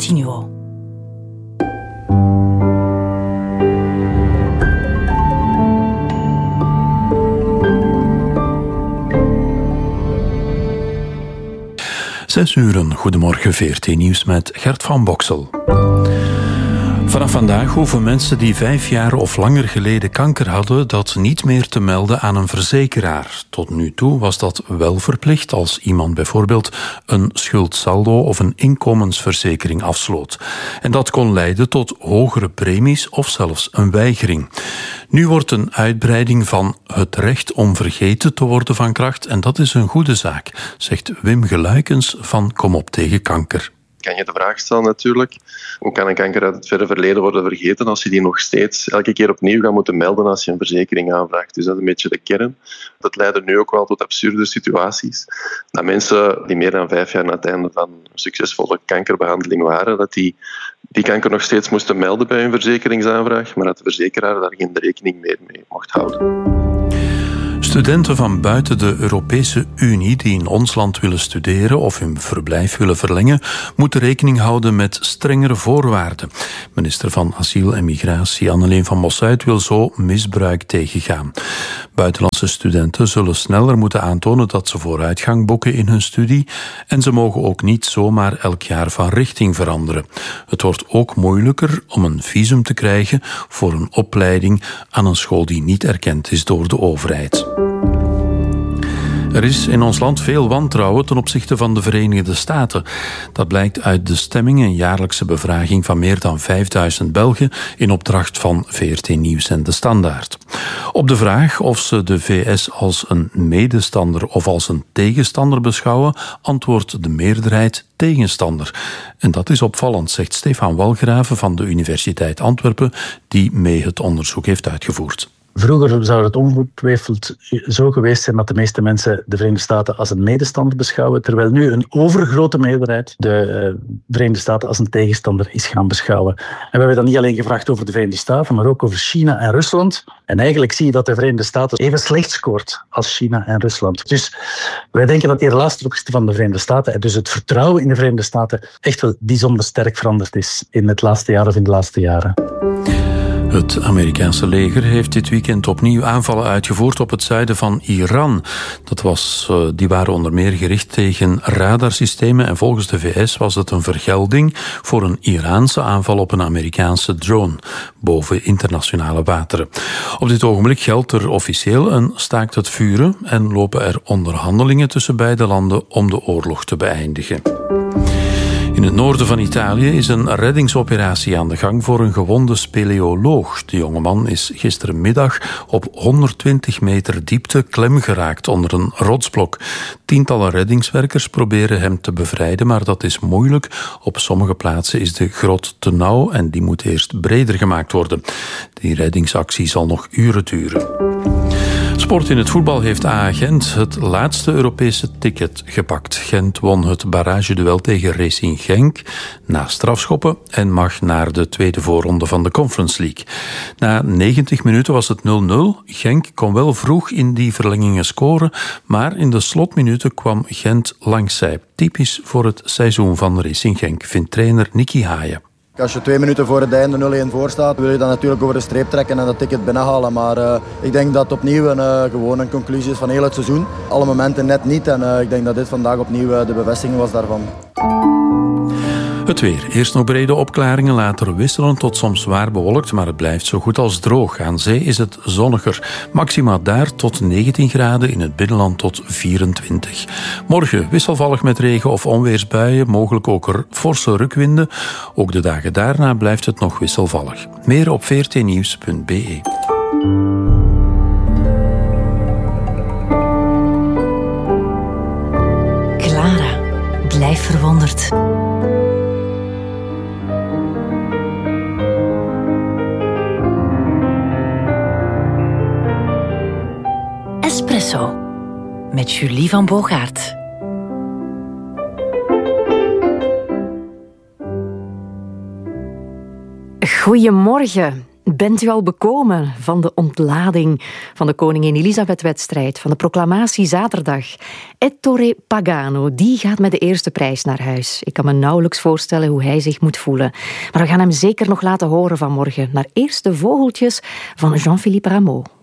Continuo. Zes uren, goedemorgen VRT Nieuws met Gert van Boksel. Vanaf vandaag hoeven mensen die 5 jaar of langer geleden kanker hadden dat niet meer te melden aan een verzekeraar. Tot nu toe was dat wel verplicht als iemand bijvoorbeeld een schuldsaldo of een inkomensverzekering afsloot. En dat kon leiden tot hogere premies of zelfs een weigering. Nu wordt een uitbreiding van het recht om vergeten te worden van kracht en dat is een goede zaak, zegt Wim Geluikens van Kom op tegen kanker. Kan je de vraag stellen natuurlijk, hoe kan een kanker uit het verre verleden worden vergeten als je die nog steeds elke keer opnieuw gaat moeten melden als je een verzekering aanvraagt. Dus dat is een beetje de kern. Dat leidt nu ook wel tot absurde situaties. Dat mensen die meer dan 5 jaar na het einde van een succesvolle kankerbehandeling waren, dat die kanker nog steeds moesten melden bij hun verzekeringsaanvraag, maar dat de verzekeraar daar geen rekening meer mee mocht houden. Studenten van buiten de Europese Unie die in ons land willen studeren of hun verblijf willen verlengen, moeten rekening houden met strengere voorwaarden. Minister van Asiel en Migratie Anneleen van Mossuit wil zo misbruik tegengaan. Buitenlandse studenten zullen sneller moeten aantonen dat ze vooruitgang boeken in hun studie en ze mogen ook niet zomaar elk jaar van richting veranderen. Het wordt ook moeilijker om een visum te krijgen voor een opleiding aan een school die niet erkend is door de overheid. Er is in ons land veel wantrouwen ten opzichte van de Verenigde Staten. Dat blijkt uit de stemming, een jaarlijkse bevraging van meer dan 5000 Belgen in opdracht van VRT Nieuws en De Standaard. Op de vraag of ze de VS als een medestander of als een tegenstander beschouwen, antwoordt de meerderheid tegenstander. En dat is opvallend, zegt Stefan Walgraven van de Universiteit Antwerpen, die mee het onderzoek heeft uitgevoerd. Vroeger zou het ongetwijfeld zo geweest zijn dat de meeste mensen de Verenigde Staten als een medestander beschouwen, terwijl nu een overgrote meerderheid de Verenigde Staten als een tegenstander is gaan beschouwen. En we hebben dan niet alleen gevraagd over de Verenigde Staten, maar ook over China en Rusland. En eigenlijk zie je dat de Verenigde Staten even slecht scoort als China en Rusland. Dus wij denken dat die relatie ten opzichte van de Verenigde Staten, en dus het vertrouwen in de Verenigde Staten, echt wel bijzonder sterk veranderd is in het laatste jaar of in de laatste jaren. Het Amerikaanse leger heeft dit weekend opnieuw aanvallen uitgevoerd op het zuiden van Iran. Die waren onder meer gericht tegen radarsystemen en volgens de VS was het een vergelding voor een Iraanse aanval op een Amerikaanse drone boven internationale wateren. Op dit ogenblik geldt er officieel een staakt het vuren en lopen er onderhandelingen tussen beide landen om de oorlog te beëindigen. In het noorden van Italië is een reddingsoperatie aan de gang voor een gewonde speleoloog. De jongeman is gisterenmiddag op 120 meter diepte klem geraakt onder een rotsblok. Tientallen reddingswerkers proberen hem te bevrijden, maar dat is moeilijk. Op sommige plaatsen is de grot te nauw en die moet eerst breder gemaakt worden. Die reddingsactie zal nog uren duren. Sport in het voetbal heeft AA Gent het laatste Europese ticket gepakt. Gent won het barageduel tegen Racing Genk na strafschoppen en mag naar de tweede voorronde van de Conference League. Na 90 minuten was het 0-0. Genk kon wel vroeg in die verlengingen scoren, maar in de slotminuten kwam Gent langszij. Typisch voor het seizoen van Racing Genk, vindt trainer Nicky Haaien. Als je 2 minuten voor het einde 0-1 voor staat, wil je dan natuurlijk over de streep trekken en dat ticket binnenhalen. Maar ik denk dat opnieuw gewoon een conclusie is van heel het seizoen. Alle momenten net niet en ik denk dat dit vandaag opnieuw de bevestiging was daarvan. Het weer. Eerst nog brede opklaringen, later wisselen tot soms zwaar bewolkt, maar het blijft zo goed als droog. Aan zee is het zonniger. Maxima daar tot 19 graden, in het binnenland tot 24. Morgen wisselvallig met regen- of onweersbuien, mogelijk ook forse rukwinden. Ook de dagen daarna blijft het nog wisselvallig. Meer op vrtnieuws.be. Clara, blijf verwonderd. Espresso met Julie van Boogaert. Goedemorgen. bent u al bekomen van de ontlading van de Koningin Elisabeth-wedstrijd, van de proclamatie zaterdag? Ettore Pagano, die gaat met de eerste prijs naar huis. Ik kan me nauwelijks voorstellen hoe hij zich moet voelen. Maar we gaan hem zeker nog laten horen vanmorgen. Naar eerst de vogeltjes van Jean-Philippe Rameau.